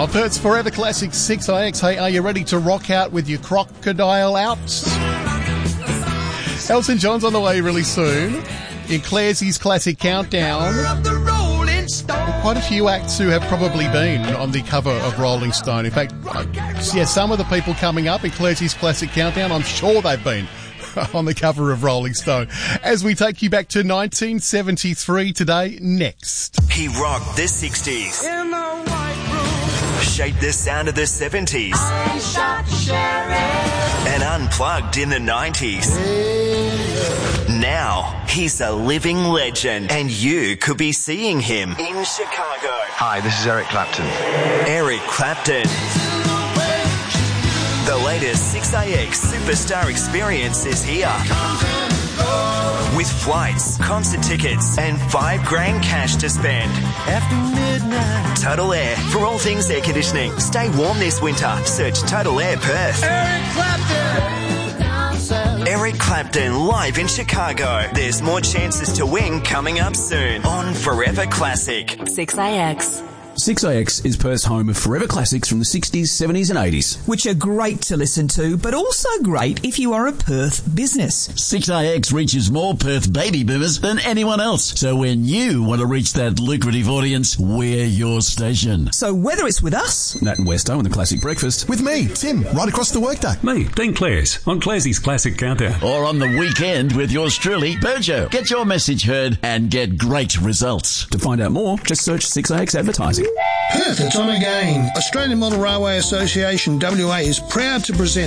Oh, Perth's Forever Classic 6IX. Hey, are you ready to rock out with your crocodile out? Elton John's on the way really soon. In Claire's Classic Countdown, quite a few acts who have probably been on the cover of Rolling Stone. In fact, some of the people coming up in Claire's Classic Countdown, I'm sure they've been on the cover of Rolling Stone. As we take you back to 1973 today, next. He rocked the 60s. In the white room. Shaped the sound of the 70s. I shot sheriff. And unplugged in the 90s. Now, he's a living legend, and you could be seeing him in Chicago. Hi, this is Eric Clapton. Eric Clapton. The latest 6IX Superstar Experience is here. With flights, concert tickets, and $5,000 cash to spend. After midnight. Total Air, for all things air conditioning. Stay warm this winter. Search Total Air Perth. Eric Clapton. Eric Clapton live in Chicago. There's more chances to win coming up soon on Forever Classic. 6IX. 6IX is Perth's home of forever classics from the 60s, 70s and 80s. Which are great to listen to, but also great if you are a Perth business. 6IX reaches more Perth baby boomers than anyone else. So when you want to reach that lucrative audience, we're your station. So whether it's with us, Nat and Westo and the Classic Breakfast, with me, Tim, right across the workday. Me, Dean Clares, on Claire's Classic Countdown. Or on the weekend with yours truly, Berjo. Get your message heard and get great results. To find out more, just search 6IX Advertising. Perth, it's on again. Australian Model Railway Association WA is proud to present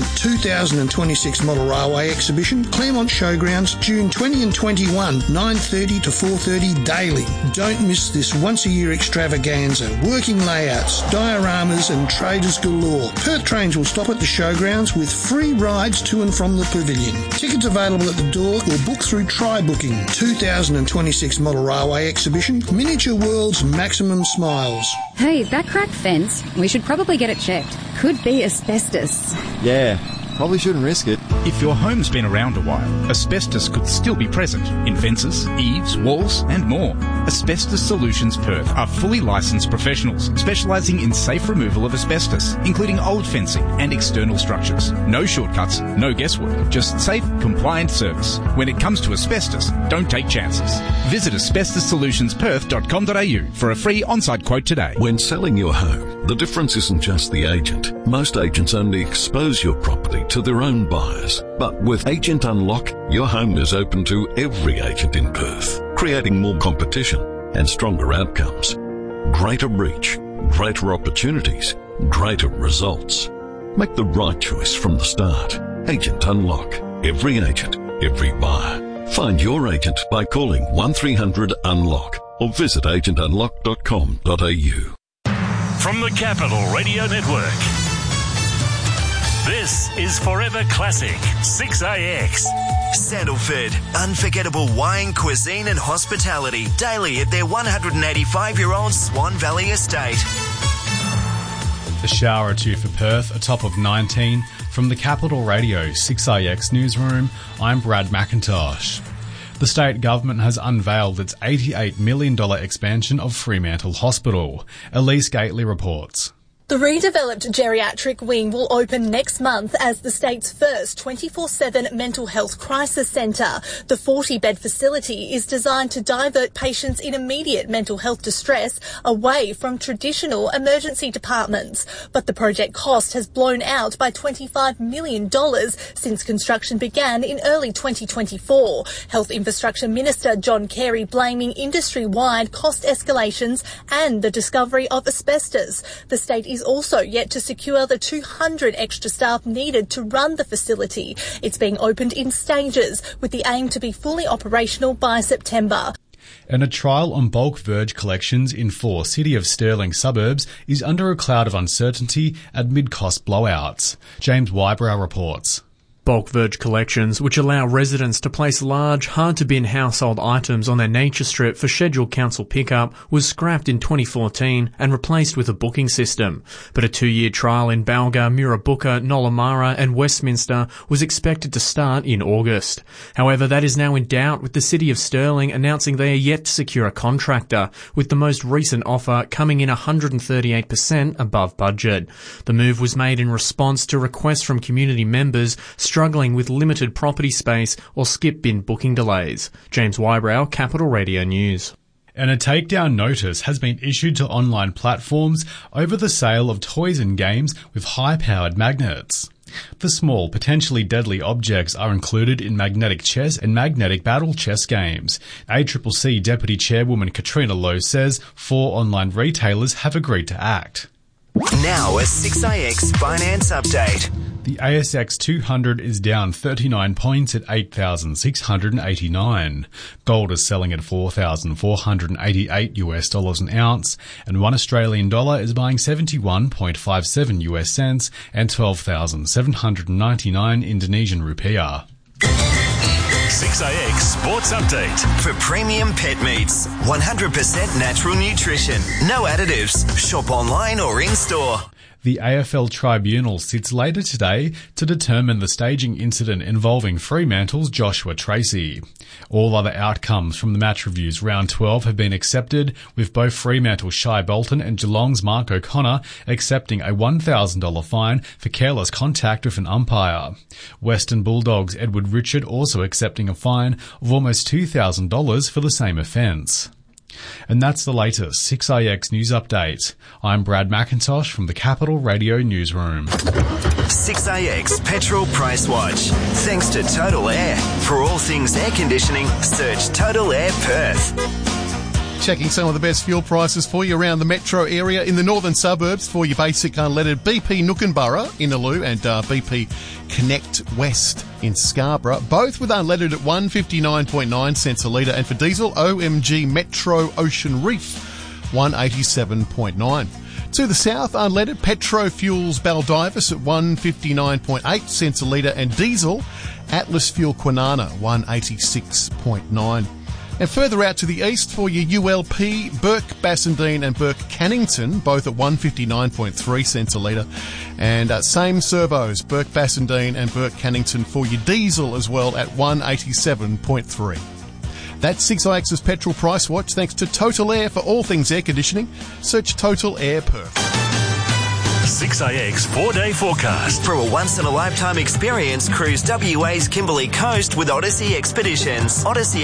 2026 Model Railway Exhibition, Claremont Showgrounds, June 20 and 21, 9:30 to 4:30 daily. Don't miss this once-a-year extravaganza. Working layouts, dioramas and traders galore. Perth trains will stop at the showgrounds with free rides to and from the pavilion. Tickets available at the door or book through Try-Booking. 2026 Model Railway Exhibition, Miniature World's Maximum Smiles. Hey, that cracked fence, we should probably get it checked. Could be asbestos. Yeah, probably shouldn't risk it. If your home's been around a while, asbestos could still be present in fences, eaves, walls and more. Asbestos Solutions Perth are fully licensed professionals specialising in safe removal of asbestos, including old fencing and external structures. No shortcuts, no guesswork, just safe, compliant service. When it comes to asbestos, don't take chances. Visit asbestossolutionsperth.com.au for a free on-site quote today. When selling your home, the difference isn't just the agent. Most agents only expose your property to their own buyers. But with Agent Unlock, your home is open to every agent in Perth, creating more competition and stronger outcomes. Greater reach, greater opportunities, greater results. Make the right choice from the start. Agent Unlock. Every agent, every buyer. Find your agent by calling 1300 UNLOCK or visit agentunlock.com.au. From the Capital Radio Network, this is Forever Classic 6IX. Sandalford, unforgettable wine, cuisine and hospitality daily at their 185-year-old Swan Valley estate. A shower or two for Perth, a top of 19. From the Capital Radio 6IX newsroom, I'm Brad McIntosh. The state government has unveiled its $88 million expansion of Fremantle Hospital. Elise Gately reports. The redeveloped geriatric wing will open next month as the state's first 24/7 mental health crisis centre. The 40-bed facility is designed to divert patients in immediate mental health distress away from traditional emergency departments. But the project cost has blown out by $25 million since construction began in early 2024. Health Infrastructure Minister John Carey blaming industry-wide cost escalations and the discovery of asbestos. The state is also yet to secure the 200 extra staff needed to run the facility. It's being opened in stages with the aim to be fully operational by September. And a trial on bulk verge collections in 4 City of Stirling suburbs is under a cloud of uncertainty amid cost blowouts. James Wybrow reports. Bulk Verge collections, which allow residents to place large, hard-to-bin household items on their nature strip for scheduled council pickup, was scrapped in 2014 and replaced with a booking system. But a 2-year trial in Balga, Mirrabooka, Nollamara and Westminster was expected to start in August. However, that is now in doubt, with the City of Stirling announcing they are yet to secure a contractor, with the most recent offer coming in 138% above budget. The move was made in response to requests from community members struggling with limited property space or skip bin booking delays. James Wybrow, Capital Radio News. And a takedown notice has been issued to online platforms over the sale of toys and games with high-powered magnets. The small, potentially deadly objects are included in magnetic chess and magnetic battle chess games. ACCC Deputy Chairwoman Katrina Lowe says 4 online retailers have agreed to act. Now a 6IX finance update. The ASX 200 is down 39 points at 8,689. Gold is selling at $4,488 an ounce, and $1 Australian dollar is buying 71.57 US cents and 12,799 Indonesian rupiah. 6IX Sports Update. For premium pet meats, 100% natural nutrition, no additives. Shop online or in-store. The AFL Tribunal sits later today to determine the staging incident involving Fremantle's Joshua Tracy. All other outcomes from the match reviews round 12 have been accepted, with both Fremantle's Shai Bolton and Geelong's Mark O'Connor accepting a $1,000 fine for careless contact with an umpire. Western Bulldogs' Edward Richard also accepting a fine of almost $2,000 for the same offence. And that's the latest 6IX News Update. I'm Brad McIntosh from the Capital Radio Newsroom. 6IX Petrol Price Watch. Thanks to Total Air. For all things air conditioning, search Total Air Perth. Checking some of the best fuel prices for you around the metro area. In the northern suburbs, for your basic unleaded, BP Nookanborough in Innaloo and BP Connect West in Scarborough, both with unleaded at 159.9 cents a litre, and for diesel, OMG Metro Ocean Reef 187.9. To the south, unleaded, Petro Fuels Baldivis at 159.8 cents a litre, and diesel, Atlas Fuel Kwinana 186.9. And further out to the east, for your ULP, Burke Bassendean and Burke Cannington, both at 159.3 cents a litre. And same servos, Burke Bassendean and Burke Cannington for your diesel as well at 187.3. That's 6IX's Petrol Price Watch, thanks to Total Air for all things air conditioning. Search Total Air Perth. 6IX 4-day forecast. For a once-in-a-lifetime experience, cruise WA's Kimberley Coast with Odyssey Expeditions.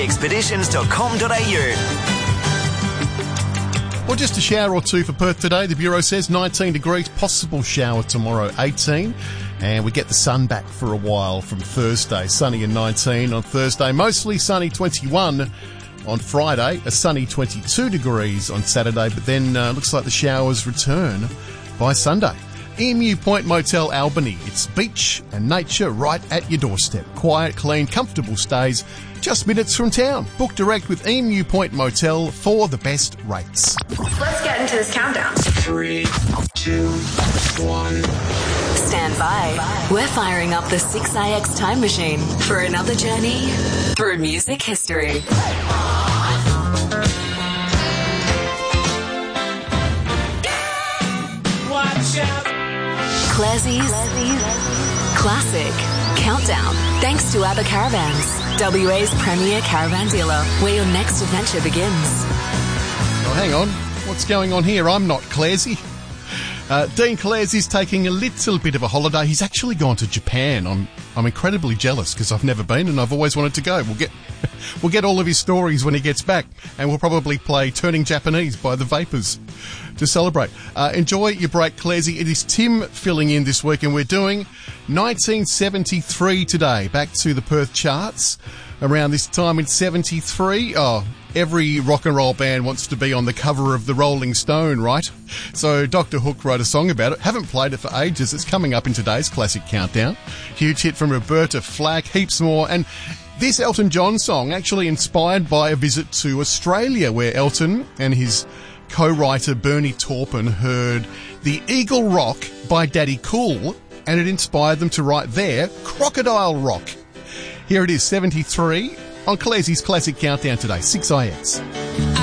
odysseyexpeditions.com.au. Well, just a shower or two for Perth today. The Bureau says 19 degrees, possible shower tomorrow, 18. And we get the sun back for a while from Thursday. Sunny and 19 on Thursday. Mostly sunny, 21 on Friday. A sunny 22 degrees on Saturday. But then looks like the showers return by Sunday. Emu Point Motel Albany. It's beach and nature right at your doorstep. Quiet, clean, comfortable stays just minutes from town. Book direct with Emu Point Motel for the best rates. Let's get into this countdown. 3, 2, 1. Stand by. We're firing up the 6IX time machine for another journey through music history. Classie's Classic Countdown. Thanks to ABBA Caravans, WA's premier caravan dealer, where your next adventure begins. Oh, hang on. What's going on here? I'm not Clarsey. Dean Clares is taking a little bit of a holiday. He's actually gone to Japan. I'm incredibly jealous because I've never been and I've always wanted to go. We'll get all of his stories when he gets back, and we'll probably play Turning Japanese by the Vapors to celebrate. Enjoy your break, Claresy. It is Tim filling in this week, and we're doing 1973 today. Back to the Perth charts. Around this time in 73, every rock and roll band wants to be on the cover of the Rolling Stone, right? So Dr. Hook wrote a song about it. Haven't played it for ages. It's coming up in today's Classic Countdown. Huge hit from Roberta Flack, heaps more. And this Elton John song actually inspired by a visit to Australia, where Elton and his co-writer Bernie Taupin heard The Eagle Rock by Daddy Cool and it inspired them to write their Crocodile Rock. Here it is, 73, on Classie's Classic Countdown today, 6IX.